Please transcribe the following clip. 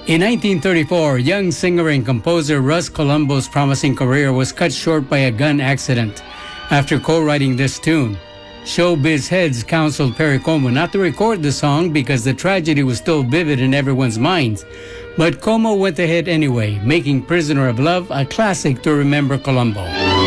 In 1934, young singer and composer Russ Columbo's promising career was cut short by a gun accident. After co-writing this tune, showbiz heads counseled Perry Como not to record the song because the tragedy was still vivid in everyone's minds. But Como went ahead anyway, making Prisoner of Love a classic to remember Columbo.